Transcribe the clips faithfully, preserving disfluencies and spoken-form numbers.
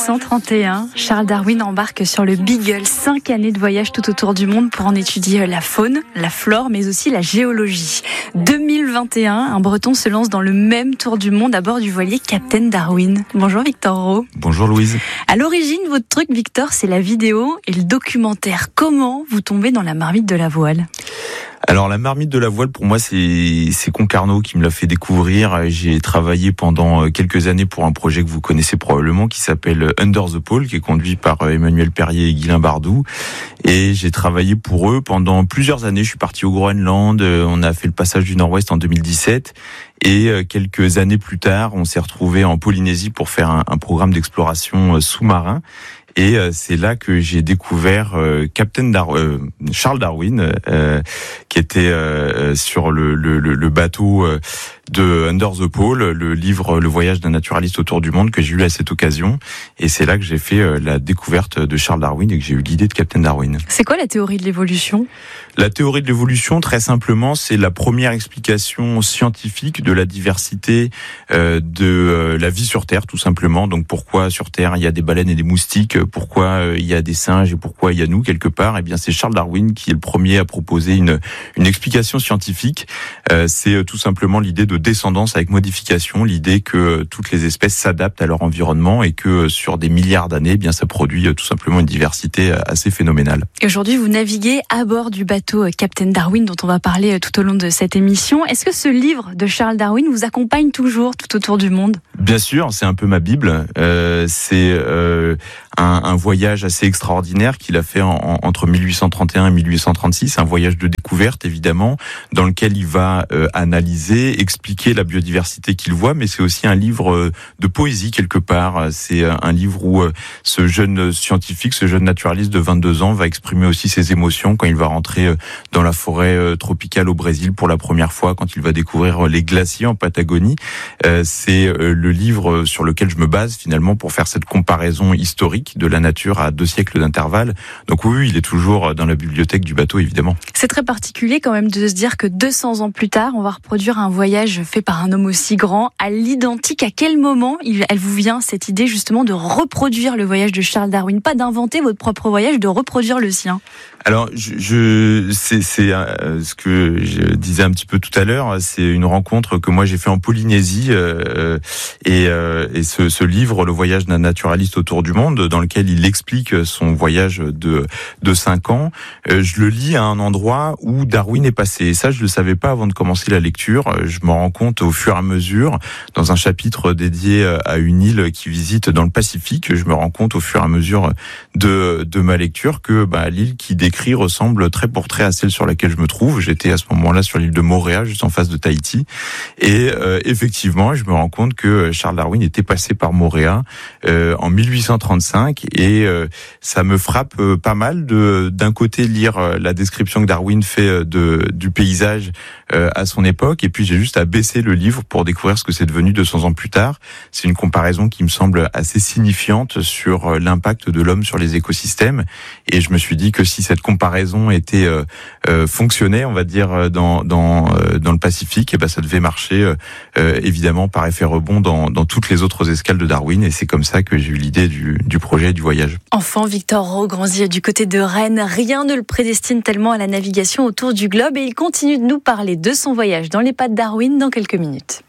cent trente et un, Charles Darwin embarque sur le Beagle, cinq années de voyage tout autour du monde pour en étudier la faune, la flore, mais aussi la géologie. deux mille vingt et un, un Breton se lance dans le même tour du monde à bord du voilier Captain Darwin. Bonjour Victor Rowe. Bonjour Louise. À l'origine, votre truc, Victor, c'est la vidéo et le documentaire. Comment vous tombez dans la marmite de la voile ? Alors la marmite de la voile, pour moi, c'est, c'est Concarneau qui me l'a fait découvrir. J'ai travaillé pendant quelques années pour un projet que vous connaissez probablement, qui s'appelle Under the Pole, qui est conduit par Emmanuel Perrier et Guylain Bardou. Et j'ai travaillé pour eux pendant plusieurs années. Je suis parti au Groenland, on a fait le passage du Nord-Ouest en deux mille dix-sept. Et quelques années plus tard, on s'est retrouvé en Polynésie pour faire un, un programme d'exploration sous-marin. Et c'est là que j'ai découvert euh, Captain Dar- euh, Charles Darwin, euh, qui était euh, sur le, le, le bateau euh, de Under the Pole, le livre Le voyage d'un naturaliste autour du monde que j'ai lu à cette occasion. Et c'est là que j'ai fait euh, la découverte de Charles Darwin et que j'ai eu l'idée de Captain Darwin. C'est quoi la théorie de l'évolution ? La théorie de l'évolution, très simplement, c'est la première explication scientifique de la diversité euh, de euh, la vie sur Terre, tout simplement. Donc pourquoi sur Terre il y a des baleines et des moustiques, pourquoi euh, il y a des singes et pourquoi il y a nous quelque part. Eh bien, c'est Charles Darwin qui est le premier à proposer une une explication scientifique. Euh, c'est euh, tout simplement l'idée de descendance avec modification, l'idée que euh, toutes les espèces s'adaptent à leur environnement et que euh, sur des milliards d'années, eh bien ça produit euh, tout simplement une diversité euh, assez phénoménale. Et aujourd'hui, vous naviguez à bord du bateau Captain Darwin dont on va parler tout au long de cette émission. Est-ce que ce livre de Charles Darwin vous accompagne toujours tout autour du monde ? Bien sûr, c'est un peu ma Bible. Euh, c'est euh, un, un voyage assez extraordinaire qu'il a fait en, en, entre mille huit cent trente et un et mille huit cent trente-six, un voyage de découverte évidemment, dans lequel il va euh, analyser, expliquer la biodiversité qu'il voit, mais c'est aussi un livre euh, de poésie quelque part. C'est un livre où euh, ce jeune scientifique, ce jeune naturaliste de vingt-deux ans va exprimer aussi ses émotions quand il va rentrer euh, dans la forêt euh, tropicale au Brésil pour la première fois, quand il va découvrir euh, les glaciers en Patagonie. Euh, c'est euh, le livre sur lequel je me base finalement pour faire cette comparaison historique de la nature à deux siècles d'intervalle. Donc oui, il est toujours dans la bibliothèque du bateau, évidemment. C'est très particulier quand même de se dire que deux cents ans plus tard, on va reproduire un voyage fait par un homme aussi grand, à l'identique. À quel moment il, elle vous vient cette idée justement de reproduire le voyage de Charles Darwin ? Pas d'inventer votre propre voyage, de reproduire le sien. Alors, je, je c'est, c'est euh, ce que je disais un petit peu tout à l'heure. C'est une rencontre que moi j'ai fait en Polynésie euh, et, euh, et ce, ce livre, Le voyage d'un naturaliste autour du monde, dans lequel il explique son voyage de de cinq ans. Euh, je le lis à un endroit où Darwin est passé. Et ça, je le savais pas avant de commencer la lecture. Je m'en rends compte au fur et à mesure dans un chapitre dédié à une île qu'il visite dans le Pacifique. Je me rends compte au fur et à mesure de de ma lecture que bah, l'île qui décrit ressemble trait pour trait à celle sur laquelle je me trouve. J'étais à ce moment-là sur l'île de Moorea, juste en face de Tahiti. Et euh, effectivement, je me rends compte que Charles Darwin était passé par Moorea euh, en mille huit cent trente-cinq. Et euh, ça me frappe euh, pas mal de, d'un côté, lire euh, la description que Darwin fait de, du paysage euh, à son époque. Et puis, j'ai juste à baisser le livre pour découvrir ce que c'est devenu deux cents ans plus tard. C'est une comparaison qui me semble assez signifiante sur l'impact de l'homme sur les écosystèmes. Et je me suis dit que si cette comparaison était euh, euh, fonctionnait, on va dire dans dans euh, dans le Pacifique, et ben ça devait marcher euh, évidemment par effet rebond dans dans toutes les autres escales de Darwin. Et c'est comme ça que j'ai eu l'idée du du projet du voyage. Enfant, Victor Rowe grandit du côté de Rennes. Rien ne le prédestine tellement à la navigation autour du globe et il continue de nous parler de son voyage dans les pas de Darwin dans quelques minutes.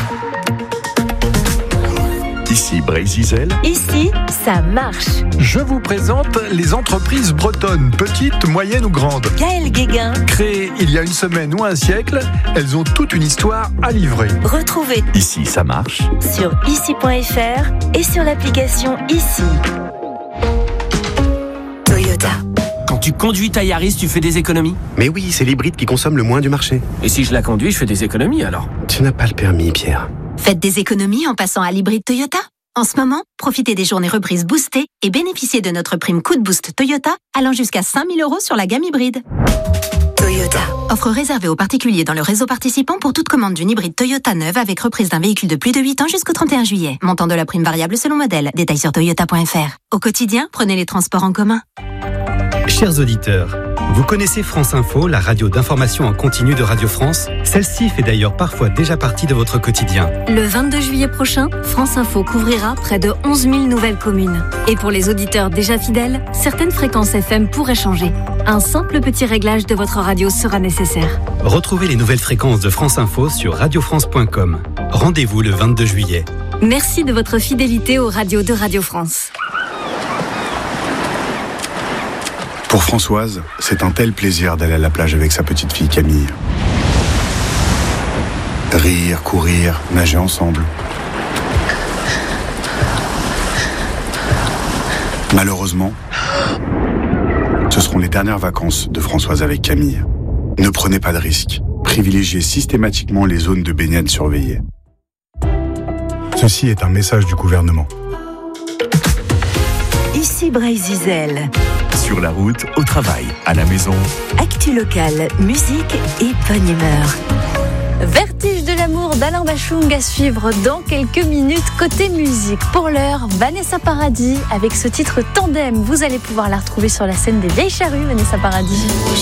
Ici Brésil. Ici, ça marche. Je vous présente les entreprises bretonnes, petites, moyennes ou grandes. Gaël Guéguin. Créées il y a une semaine ou un siècle, elles ont toute une histoire à livrer. Retrouvez Ici, ça marche sur ici point f r et sur l'application Ici. Toyota. Quand tu conduis ta Yaris, tu fais des économies ? Mais oui, c'est l'hybride qui consomme le moins du marché. Et si je la conduis, je fais des économies alors ? Tu n'as pas le permis, Pierre. Faites des économies en passant à l'hybride Toyota. En ce moment, profitez des journées reprises boostées et bénéficiez de notre prime coup de boost Toyota allant jusqu'à cinq mille euros sur la gamme hybride. Toyota. Offre réservée aux particuliers dans le réseau participant pour toute commande d'une hybride Toyota neuve avec reprise d'un véhicule de plus de huit ans jusqu'au trente et un juillet. Montant de la prime variable selon modèle. Détails sur toyota point f r. Au quotidien, prenez les transports en commun. Chers auditeurs, Vous connaissez France Info, la radio d'information en continu de Radio France? Celle-ci fait d'ailleurs parfois déjà partie de votre quotidien. Le vingt-deux juillet prochain, France Info couvrira près de onze mille nouvelles communes. Et pour les auditeurs déjà fidèles, certaines fréquences F M pourraient changer. Un simple petit réglage de votre radio sera nécessaire. Retrouvez les nouvelles fréquences de France Info sur radio france point com. Rendez-vous le vingt-deux juillet. Merci de votre fidélité aux radios de Radio France. Pour Françoise, c'est un tel plaisir d'aller à la plage avec sa petite fille Camille. Rire, courir, nager ensemble. Malheureusement, ce seront les dernières vacances de Françoise avec Camille. Ne prenez pas de risques. Privilégiez systématiquement les zones de baignade surveillées. Ceci est un message du gouvernement. Ici Bryce Zizel. Sur la route, au travail, à la maison. Actu locale, musique et bonne humeur. Vertige de l'amour d'Alain Bachung à suivre dans quelques minutes côté musique. Pour l'heure, Vanessa Paradis avec ce titre Tandem. Vous allez pouvoir la retrouver sur la scène des Vieilles Charrues, Vanessa Paradis.